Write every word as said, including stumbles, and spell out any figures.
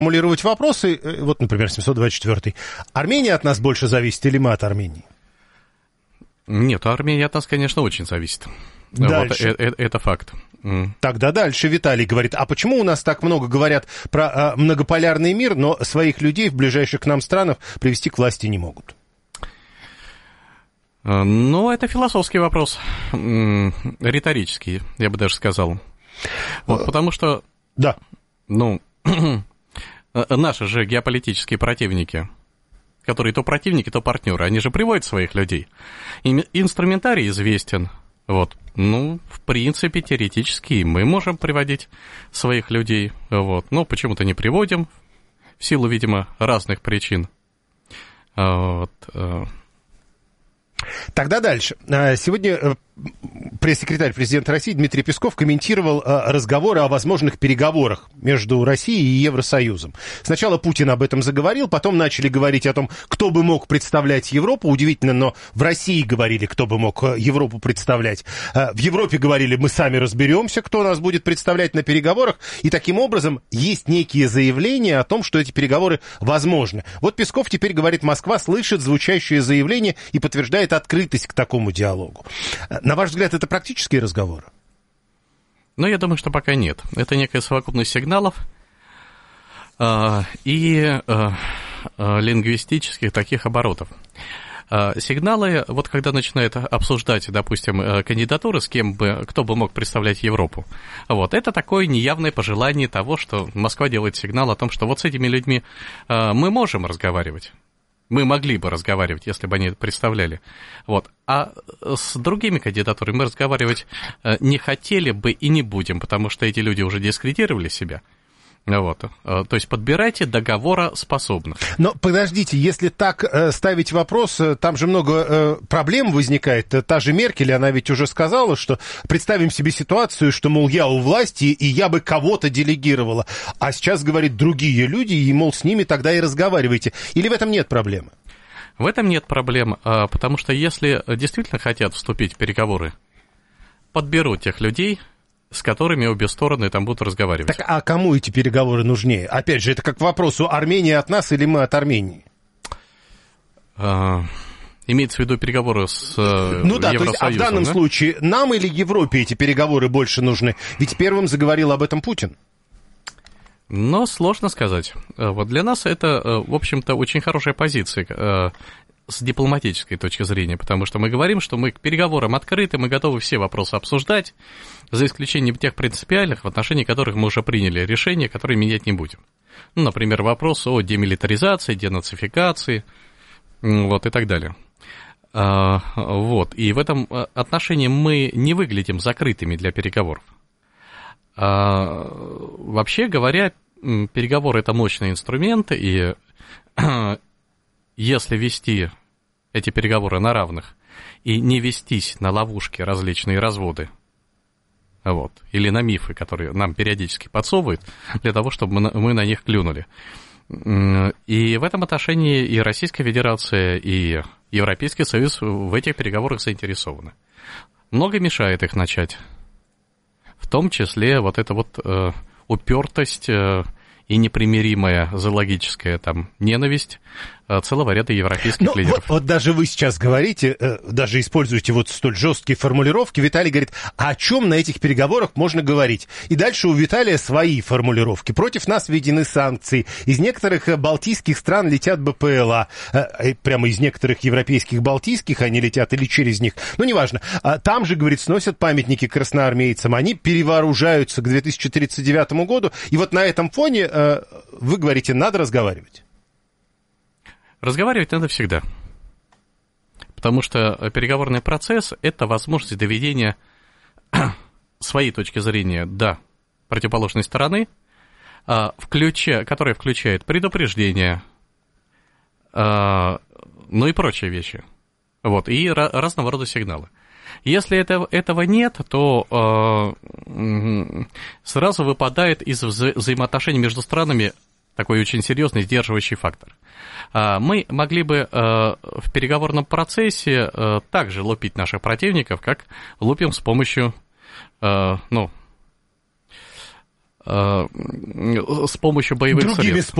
формулировать вопросы, вот, например, семьсот двадцать четвёртый. Армения от нас больше зависит или мы от Армении? Нет, Армения от нас, конечно, очень зависит. Дальше. Вот, это, это факт. Тогда дальше Виталий говорит, а почему у нас так много говорят про а, многополярный мир, но своих людей в ближайших к нам странах привести к власти не могут? Ну, это философский вопрос, риторический, я бы даже сказал. Вот, потому что, да. ну, наши же геополитические противники, которые то противники, то партнеры, они же приводят своих людей. Им инструментарий известен. Вот. Ну, в принципе, теоретически мы можем приводить своих людей. Вот. Но почему-то не приводим, в силу, видимо, разных причин. Вот. Тогда дальше. Сегодня пресс-секретарь президента России Дмитрий Песков комментировал разговоры о возможных переговорах между Россией и Евросоюзом. Сначала Путин об этом заговорил, потом начали говорить о том, кто бы мог представлять Европу. Удивительно, но в России говорили, кто бы мог Европу представлять. В Европе говорили, мы сами разберемся, кто нас будет представлять на переговорах. И таким образом есть некие заявления о том, что эти переговоры возможны. Вот Песков теперь говорит, Москва слышит звучащее заявление и подтверждает открытость к такому диалогу. На ваш взгляд, это практические разговоры? Ну, я думаю, что пока нет. Это некая совокупность сигналов э, и э, э, лингвистических таких оборотов. Э, сигналы, вот когда начинают обсуждать, допустим, кандидатуры, с кем бы, кто бы мог представлять Европу, вот, это такое неявное пожелание того, что Москва делает сигнал о том, что вот с этими людьми э, мы можем разговаривать. Мы могли бы разговаривать, если бы они это представляли. Вот. А с другими кандидатурами мы разговаривать не хотели бы и не будем, потому что эти люди уже дискредитировали себя. Вот. То есть подбирайте договороспособных. Но подождите, если так э, ставить вопрос, э, там же много э, проблем возникает. Та же Меркель, она ведь уже сказала, что представим себе ситуацию, что, мол, я у власти, и я бы кого-то делегировала. А сейчас, говорит, другие люди, и, мол, с ними тогда и разговаривайте. Или в этом нет проблемы? В этом нет проблем, потому что если действительно хотят вступить в переговоры, подберут тех людей, с которыми обе стороны там будут разговаривать. Так а кому эти переговоры нужнее? Опять же, это как к вопросу, Армения от нас или мы от Армении? А, имеется в виду переговоры с Евросоюзом. Ну да, то есть, а в данном да? случае нам или Европе эти переговоры больше нужны? Ведь первым заговорил об этом Путин. Но сложно сказать. Вот для нас это, в общем-то, очень хорошая позиция с дипломатической точки зрения, потому что мы говорим, что мы к переговорам открыты, мы готовы все вопросы обсуждать, за исключением тех принципиальных, в отношении которых мы уже приняли решение, которые менять не будем. Ну, например, вопрос о демилитаризации, денацификации, вот, и так далее. Вот, и в этом отношении мы не выглядим закрытыми для переговоров. Вообще говоря, переговоры – это мощный инструмент, и если вести эти переговоры на равных и не вестись на ловушки, различные разводы, вот, или на мифы, которые нам периодически подсовывают, для того, чтобы мы на, мы на них клюнули. И в этом отношении и Российская Федерация, и Европейский Союз в этих переговорах заинтересованы. Много мешает их начать. В том числе вот эта вот э, упертость э, и непримиримая зоологическая там ненависть целого ряда европейских ну, лидеров. Вот, вот даже вы сейчас говорите, даже используете вот столь жесткие формулировки. Виталий говорит, а о чем на этих переговорах можно говорить? И дальше у Виталия свои формулировки. Против нас введены санкции. Из некоторых балтийских стран летят БПЛА. Прямо из некоторых европейских балтийских они летят или через них. Ну, неважно. Там же, говорит, сносят памятники красноармейцам. Они перевооружаются к две тысячи тридцать девятому году. И вот на этом фоне вы говорите, надо разговаривать. Разговаривать надо всегда, потому что переговорный процесс – это возможность доведения своей точки зрения до противоположной стороны, включая, которая включает предупреждение, ну и прочие вещи, вот, и разного рода сигналы. Если это, этого нет, то э, сразу выпадает из вза- взаимоотношений между странами такой очень серьезный сдерживающий фактор. Мы могли бы в переговорном процессе также лупить наших противников, как лупим с помощью, ну, с помощью боевых Другими средств.